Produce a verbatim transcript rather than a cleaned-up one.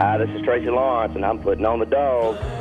Hi, this is Tracy Lawrence, and I'm putting on the dog.